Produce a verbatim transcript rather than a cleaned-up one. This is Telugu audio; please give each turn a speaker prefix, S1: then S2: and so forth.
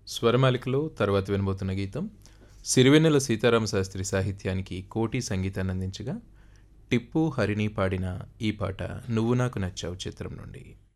S1: స్వరమాలికలో తర్వాత వినబోతున్న గీతం సిరివెన్నెల సీతారామ శాస్త్రి సాహిత్యానికి కోటి సంగీతాన్ని అందించగా టిప్పు హరిణి పాడిన ఈ పాట నువ్వు నాకు నచ్చావు చిత్రం నుండి.